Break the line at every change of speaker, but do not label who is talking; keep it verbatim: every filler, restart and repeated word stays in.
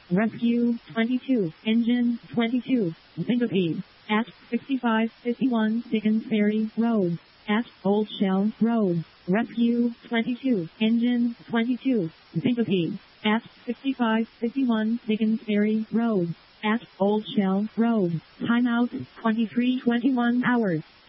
Rescue twenty-two, Engine twenty-two, Syncope, at sixty-five fifty-one Dickens Ferry Road, at Old Shell Road. Rescue twenty-two, Engine twenty-two, Syncope, at sixty-five fifty-one Dickens Ferry Road, at Old Shell Road. Timeout twenty-three twenty-one hours.